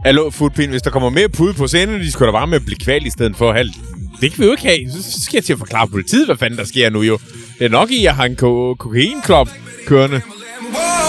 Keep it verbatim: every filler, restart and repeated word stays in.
Hallo, Foodpin, hvis der kommer mere pude på, så ender de sgu da bare med at blive kvalt i stedet for at have... Det kan vi jo ikke have. Så skal jeg til at forklare politiet, hvad fanden der sker nu jo. Det er nok i, at jeg har en ko- kokainklub kørende.